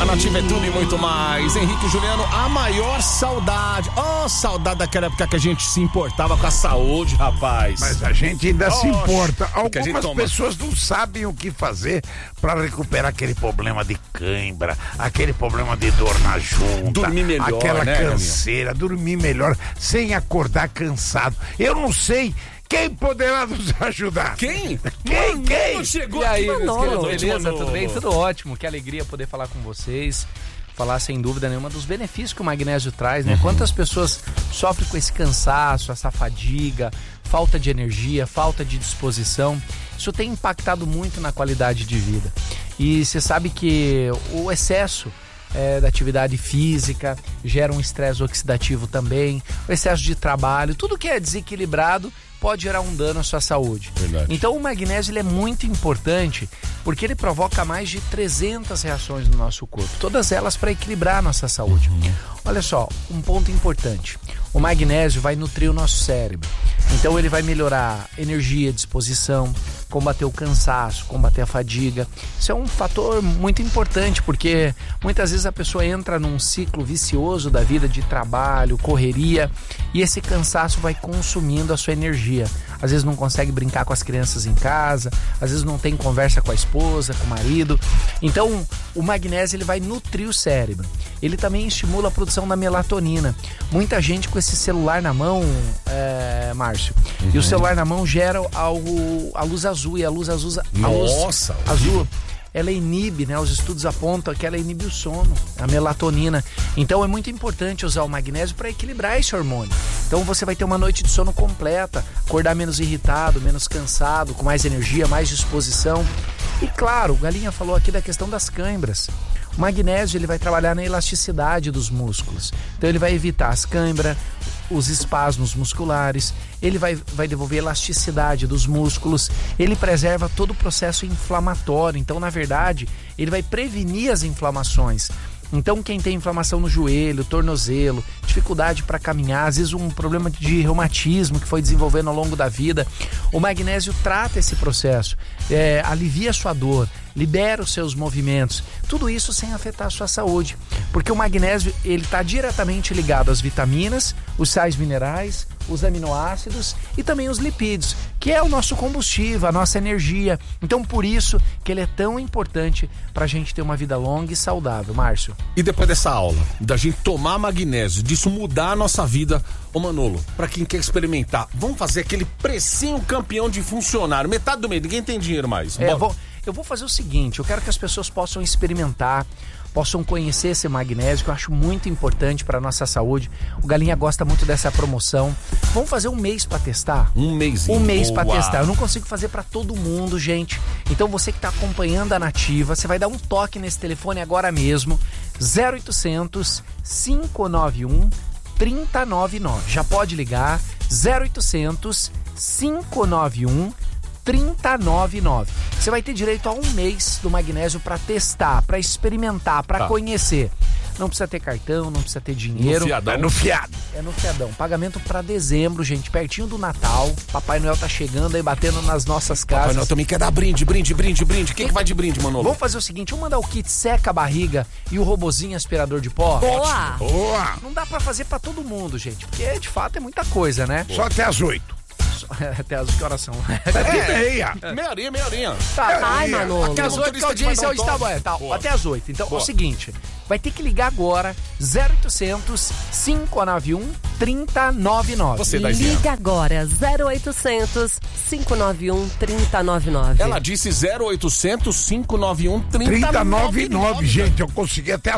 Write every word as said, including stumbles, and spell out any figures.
A Nativa é tudo e muito mais. Henrique e Juliano, a maior saudade. Oh, saudade daquela época que a gente se importava com a saúde, rapaz. Mas a gente ainda Oxe, se importa. que a gente Algumas toma. pessoas não sabem o que fazer pra recuperar aquele problema de cãibra, aquele problema de dor na junta. Dormir melhor, aquela né, canseira, dormir melhor, sem acordar cansado. Eu não sei. Quem poderá nos ajudar? Quem? Quem? Mano, Quem? chegou E aí, aqui, meus Manolo, queridos, noite, beleza? Manolo. Tudo bem? Tudo ótimo. Que alegria poder falar com vocês. Falar sem dúvida nenhuma dos benefícios que o magnésio traz, né? Uhum. Quantas pessoas sofrem com esse cansaço, essa fadiga, falta de energia, falta de disposição. Isso tem impactado muito na qualidade de vida. E você sabe que o excesso É, da atividade física gera um estresse oxidativo também, o excesso de trabalho, tudo que é desequilibrado pode gerar um dano à sua saúde. Verdade. Então o magnésio ele é muito importante porque ele provoca mais de trezentas reações no nosso corpo, todas elas para equilibrar a nossa saúde. Uhum. Olha só, um ponto importante, o magnésio vai nutrir o nosso cérebro, então ele vai melhorar energia, disposição, combater o cansaço, combater a fadiga. Isso é um fator muito importante, porque muitas vezes a pessoa entra num ciclo vicioso da vida de trabalho, correria, e esse cansaço vai consumindo a sua energia. Às vezes não consegue brincar com as crianças em casa, às vezes não tem conversa com a esposa, com o marido. Então, o magnésio ele vai nutrir o cérebro. Ele também estimula a produção da melatonina. Muita gente com esse celular na mão, é, Márcio, uhum. e o celular na mão gera algo, a luz azul, e a luz azul, a Nossa, luz azul, ela inibe, né? Os estudos apontam que ela inibe o sono, a melatonina. Então é muito importante usar o magnésio para equilibrar esse hormônio. Então você vai ter uma noite de sono completa, acordar menos irritado, menos cansado, com mais energia, mais disposição. E claro, o Galinha falou aqui da questão das cãibras. O magnésio ele vai trabalhar na elasticidade dos músculos. Então ele vai evitar as cãibras, os espasmos musculares, ele vai, vai devolver elasticidade dos músculos, ele preserva todo o processo inflamatório. Então, na verdade, ele vai prevenir as inflamações. Então, quem tem inflamação no joelho, tornozelo, dificuldade para caminhar, às vezes um problema de reumatismo que foi desenvolvendo ao longo da vida, o magnésio trata esse processo, é, alivia a sua dor, libera os seus movimentos, tudo isso sem afetar a sua saúde, porque o magnésio ele está diretamente ligado às vitaminas, os sais minerais, os aminoácidos e também os lipídios, que é o nosso combustível, a nossa energia. Então por isso que ele é tão importante para a gente ter uma vida longa e saudável, Márcio. E depois dessa aula, da gente tomar magnésio, disso mudar a nossa vida, ô Manolo, pra quem quer experimentar, vamos fazer aquele precinho campeão de funcionário, metade do mês, ninguém tem dinheiro mais. É, eu, vou, eu vou fazer o seguinte, eu quero que as pessoas possam experimentar, possam conhecer esse magnésio, que eu acho muito importante para nossa saúde. O Galinha gosta muito dessa promoção. Vamos fazer um mês para testar? Um mêsinho. Um mês para Boa. testar. Eu não consigo fazer para todo mundo, gente. Então você que está acompanhando a Nativa, você vai dar um toque nesse telefone agora mesmo. zero oitocentos, cinco nove um, três zero nove nove. Já pode ligar. zero oitocentos, cinco nove um, três zero nove nove. Você vai ter direito a um mês do magnésio para testar, para experimentar, para tá. conhecer. Não precisa ter cartão, não precisa ter dinheiro. No fiadão. É no fiado. É no fiadão. Pagamento para dezembro, gente, pertinho do Natal. Papai Noel tá chegando aí, batendo nas nossas casas. Papai Noel também quer dar brinde, brinde, brinde, brinde. Quem que vai de brinde, Manolo? Vamos fazer o seguinte, vamos mandar o kit seca a barriga e o robozinho aspirador de pó? Boa! Boa! Não dá para fazer para todo mundo, gente, porque de fato é muita coisa, né? Só até as oito. Até as que horas são? É, meia. Meia horinha, meia horinha. Tá, Ai, Manolo. até as oito que a audiência hoje tá boa. Tá, Boa. até as oito. Então Boa. é o seguinte, vai ter que ligar agora, zero oitocentos, cinco nove um, três zero nove nove. Você, Daizinha. Liga agora, zero oitocentos, cinco nove um, três zero nove nove. Ela disse zero oitocentos, cinco nove um, três trinta zero nove nove nove, gente. Eu consegui até